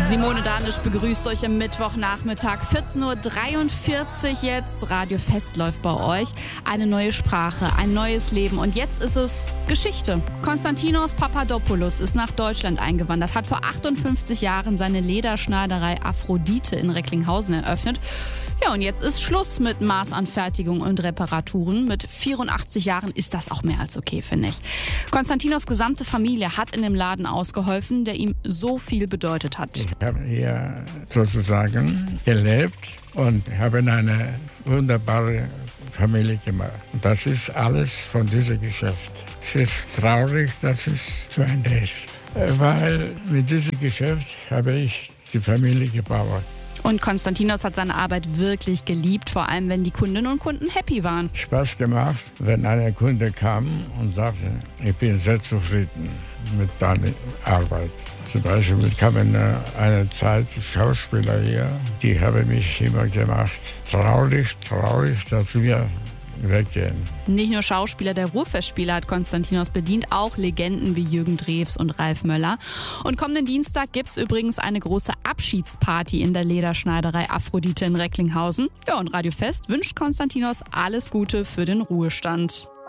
Simone Danisch begrüßt euch am Mittwochnachmittag, 14.43 Uhr jetzt. Radio Fest läuft bei euch. Eine neue Sprache, ein neues Leben und jetzt ist es Geschichte. Konstantinos Papadopoulos ist nach Deutschland eingewandert, hat vor 58 Jahren seine Lederschneiderei Aphrodite in Recklinghausen eröffnet. Ja, und jetzt ist Schluss mit Maßanfertigung und Reparaturen. Mit 84 Jahren ist das auch mehr als okay, finde ich. Konstantinos gesamte Familie hat in dem Laden ausgeholfen, der ihm so viel bedeutet hat. Ich habe hier sozusagen gelebt und habe eine wunderbare Familie gemacht. Und das ist alles von diesem Geschäft. Es ist traurig, dass es zu Ende ist, weil mit diesem Geschäft habe ich die Familie gebaut. Und Konstantinos hat seine Arbeit wirklich geliebt, vor allem wenn die Kundinnen und Kunden happy waren. Spaß gemacht, wenn ein Kunde kam und sagte, ich bin sehr zufrieden mit deiner Arbeit. Zum Beispiel kamen eine Zeit Schauspieler hier, die haben mich immer gemacht. Traurig, dass wir weggehen. Nicht nur Schauspieler, der Ruhrfestspieler hat Konstantinos bedient, auch Legenden wie Jürgen Drews und Ralf Möller. Und kommenden Dienstag gibt's übrigens eine große Abschiedsparty in der Lederschneiderei Aphrodite in Recklinghausen. Ja, und Radio Fest wünscht Konstantinos alles Gute für den Ruhestand.